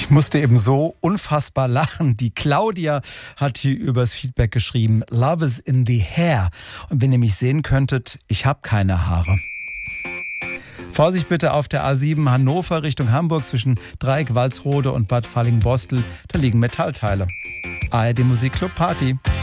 Ich musste eben so unfassbar lachen. Die Claudia hat hier übers Feedback geschrieben, Love is in the hair. Und wenn ihr mich sehen könntet, ich habe keine Haare. Vorsicht bitte auf der A7 Hannover Richtung Hamburg zwischen Dreieck, Walsrode und Bad Fallingbostel. Da liegen Metallteile. ARD Musikclub Party.